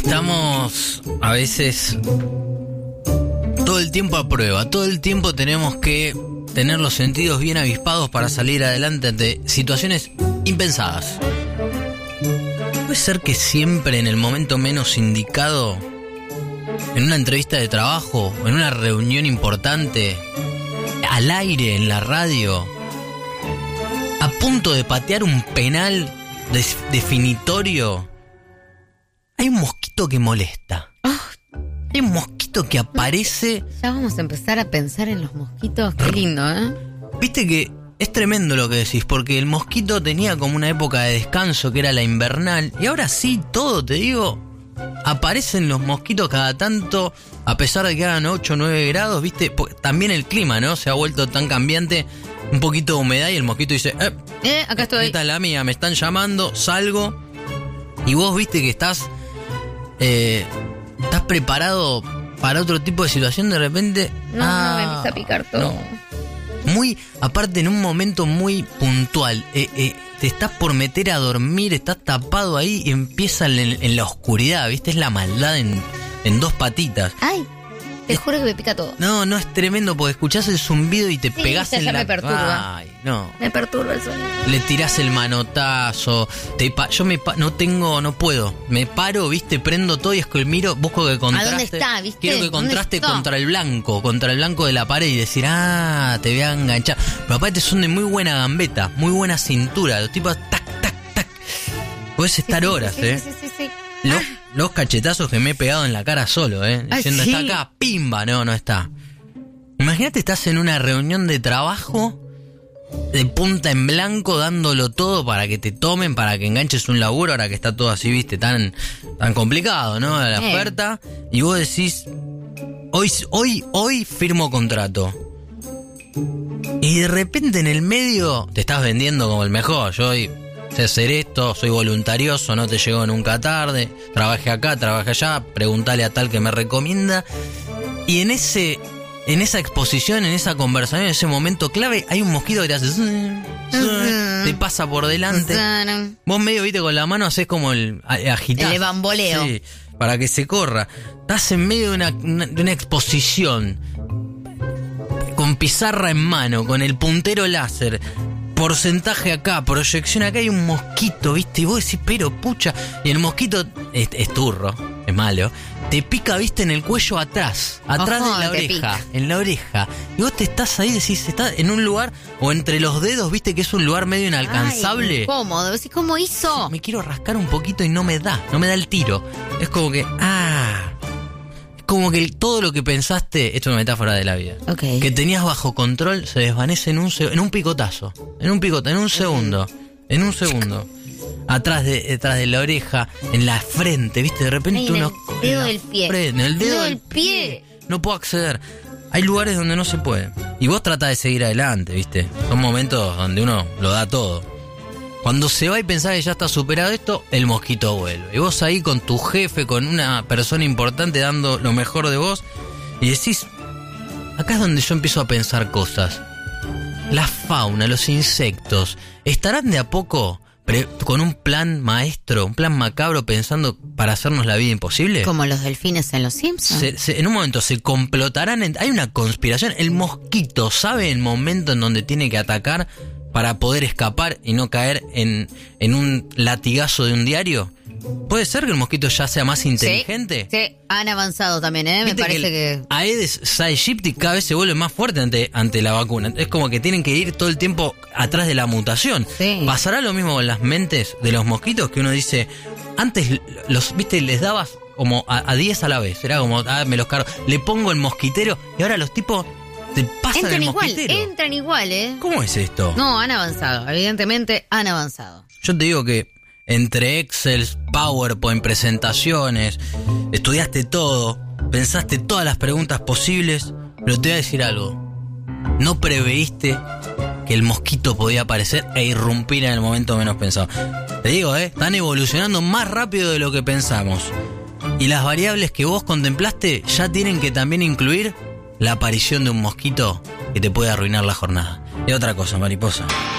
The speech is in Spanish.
Estamos a veces todo el tiempo a prueba, todo el tiempo tenemos que tener los sentidos bien avispados para salir adelante ante situaciones impensadas. ¿Puede ser que siempre en el momento menos indicado, en una entrevista de trabajo, en una reunión importante, al aire, en la radio, a punto de patear un penal definitorio, hay un mosquito que molesta? Hay un mosquito que aparece. Ya vamos a empezar a pensar en los mosquitos. Qué lindo, ¿eh? Viste que es tremendo lo que decís, porque el mosquito tenía como una época de descanso que era la invernal, y ahora sí, todo, te digo, aparecen los mosquitos cada tanto, a pesar de que hagan 8 o 9 grados, viste, también el clima, ¿no? Se ha vuelto tan cambiante, un poquito de humedad y el mosquito dice, acá estoy. Esta es la mía, me están llamando, salgo, y vos viste que estás preparado para otro tipo de situación, de repente No, me empieza a picar todo. Muy, aparte en un momento muy puntual, te estás por meter a dormir, estás tapado ahí y empieza en la oscuridad, ¿viste? Es la maldad en dos patitas. Ay, te juro que me pica todo. No, es tremendo porque escuchás el zumbido y te pegás en la... me perturba. Ay, no. Me perturba el sonido. Le tirás el manotazo, no puedo. Me paro, viste, prendo todo y es que miro, busco que contraste. ¿A dónde está, viste? Quiero que contraste contra el blanco de la pared y decir, te voy a enganchar. Pero aparte son de muy buena gambeta, muy buena cintura. Los tipos, tac, tac, tac. Podés estar horas, Sí. Los cachetazos que me he pegado en la cara solo, diciendo, ¿sí? Está acá, pimba, no está. Imagínate, estás en una reunión de trabajo, de punta en blanco, dándolo todo para que te tomen, para que enganches un laburo, ahora que está todo así, viste, tan complicado, ¿no? La oferta, y vos decís, hoy firmo contrato. Y de repente en el medio te estás vendiendo como el mejor. Yo hoy sé hacer esto, soy voluntarioso, no te llego nunca tarde, trabajé acá, trabajé allá, preguntale a tal que me recomienda. Y en esa exposición, en esa conversación, en ese momento clave, hay un mosquito que te hace... te pasa por delante. Vos medio, viste, con la mano haces como el agitás. El bamboleo. Sí, para que se corra. Estás en medio de una exposición, con pizarra en mano, con el puntero láser, porcentaje acá, proyección acá, hay un mosquito, viste, y vos decís, pero pucha, y el mosquito es turro, es malo, te pica, viste, en el cuello atrás de la oreja, en la oreja, y vos te estás ahí, decís, estás en un lugar, o entre los dedos, viste, que es un lugar medio inalcanzable. Ay, incómodo, decís, ¿cómo hizo? Me quiero rascar un poquito y no me da el tiro, es como que, como que todo lo que pensaste, esto es una metáfora de la vida, que tenías bajo control, se desvanece en un picotazo, en un segundo, detrás de la oreja, en la frente, viste, de repente en el dedo del pie. En el dedo del pie. No puedo acceder. Hay lugares donde no se puede. Y vos tratás de seguir adelante, viste. Son momentos donde uno lo da todo. Cuando se va y pensás que ya está superado esto, el mosquito vuelve. Y vos ahí con tu jefe, con una persona importante dando lo mejor de vos, y decís, acá es donde yo empiezo a pensar cosas. La fauna, los insectos, ¿estarán de a poco con un plan maestro, un plan macabro pensando para hacernos la vida imposible? Como los delfines en Los Simpsons. En un momento se complotarán, hay una conspiración. El mosquito sabe el momento en donde tiene que atacar para poder escapar y no caer en un latigazo de un diario. ¿Puede ser que el mosquito ya sea más inteligente? Sí, han avanzado también, me parece que... Aedes aegypti cada vez se vuelve más fuerte ante la vacuna. Es como que tienen que ir todo el tiempo atrás de la mutación. Sí. ¿Pasará lo mismo con las mentes de los mosquitos? Que uno dice, antes les dabas como a 10 a la vez. Era como, me los cargo. Le pongo el mosquitero y ahora los tipos... te pasan el mosquitero. Entran igual, ¿Cómo es esto? No, han avanzado, evidentemente han avanzado. Yo te digo que entre Excel, PowerPoint, presentaciones, estudiaste todo, pensaste todas las preguntas posibles, pero te voy a decir algo. No preveíste que el mosquito podía aparecer e irrumpir en el momento menos pensado. Te digo, están evolucionando más rápido de lo que pensamos. Y las variables que vos contemplaste ya tienen que también incluir la aparición de un mosquito que te puede arruinar la jornada. Y otra cosa, mariposa.